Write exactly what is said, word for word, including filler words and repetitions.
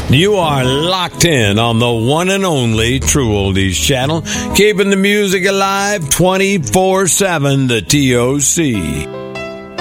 You are locked in on the one and only True Oldies channel, keeping the music alive twenty-four seven, the T O C.